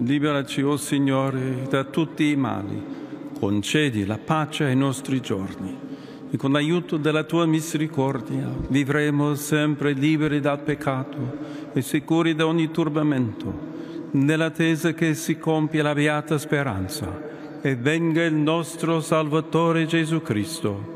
Liberaci, o Signore, da tutti i mali. Concedi la pace ai nostri giorni. E con l'aiuto della tua misericordia vivremo sempre liberi dal peccato e sicuri da ogni turbamento, nell'attesa che si compia la beata speranza e venga il nostro Salvatore Gesù Cristo,